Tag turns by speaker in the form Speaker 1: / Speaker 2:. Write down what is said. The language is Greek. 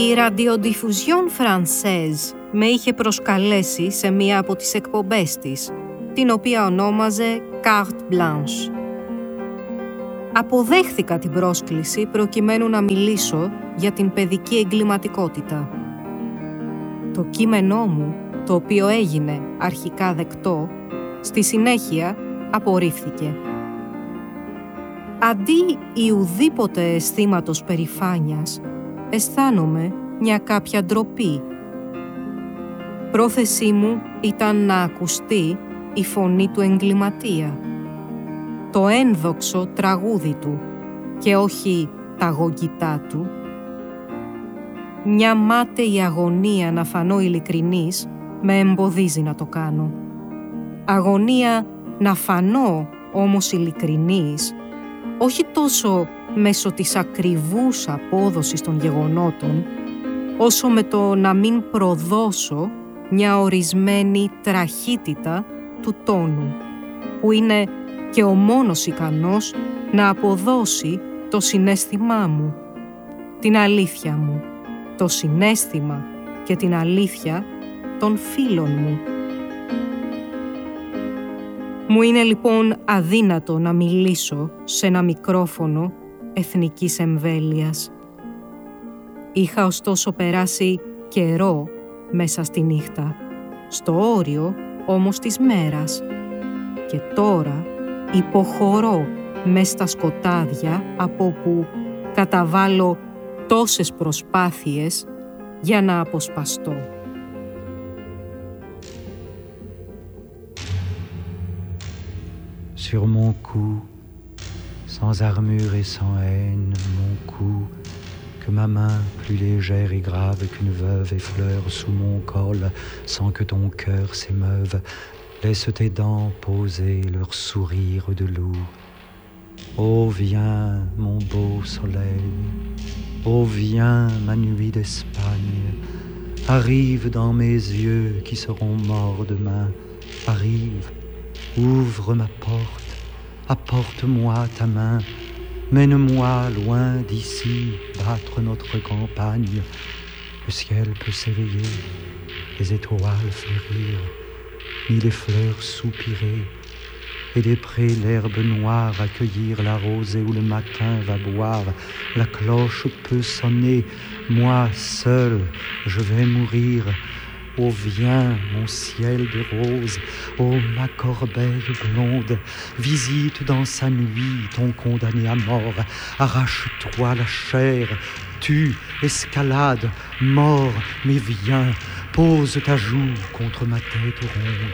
Speaker 1: Η Radiodiffusion Française με είχε προσκαλέσει σε μία από τις εκπομπές της, την οποία ονόμαζε Carte Blanche. Αποδέχθηκα την πρόσκληση προκειμένου να μιλήσω για την παιδική εγκληματικότητα. Το κείμενό μου, το οποίο έγινε αρχικά δεκτό, στη συνέχεια απορρίφθηκε. Αντί ουδήποτε αισθήματος περηφάνειας, αισθάνομαι μια κάποια ντροπή. Πρόθεσή μου ήταν να ακουστεί η φωνή του εγκληματία, το ένδοξο τραγούδι του και όχι τα γογγιτά του. Μια μάταιη αγωνία να φανώ ειλικρινής με εμποδίζει να το κάνω. Αγωνία να φανώ όμως ειλικρινής, όχι τόσο μέσω της ακριβούς απόδοσης των γεγονότων, όσο με το να μην προδώσω μια ορισμένη τραχύτητα του τόνου, που είναι και ο μόνος ικανός να αποδώσει το συναίσθημά μου, την αλήθεια μου, το συναίσθημα και την αλήθεια των φίλων μου. Μου είναι λοιπόν αδύνατο να μιλήσω σε ένα μικρόφωνο εθνικής εμβέλειας. Είχα ωστόσο περάσει καιρό μέσα στη νύχτα, στο όριο όμως της μέρας, και τώρα υποχωρώ μες στα σκοτάδια από όπου καταβάλω τόσες προσπάθειες για να αποσπαστώ.
Speaker 2: Sur mon cou, sans armure et sans haine, mon cou, que ma main, plus légère et grave qu'une veuve, effleure sous mon col, sans que ton cœur s'émeuve, laisse tes dents poser leur sourire de loup. Oh viens, mon beau soleil, oh viens, ma nuit d'Espagne, arrive dans mes yeux qui seront morts demain, arrive. Ouvre ma porte, apporte-moi ta main, mène-moi loin d'ici, battre notre campagne. Le ciel peut s'éveiller, les étoiles fleurir, ni les fleurs soupirer, et des prés l'herbe noire accueillir la rosée où le matin va boire. La cloche peut sonner, moi seul je vais mourir. Oh viens, mon ciel de rose, oh ma corbeille blonde, visite dans sa nuit ton condamné à mort, arrache-toi la chair, tue, escalade, mort, mais viens, pose ta joue contre ma tête ronde.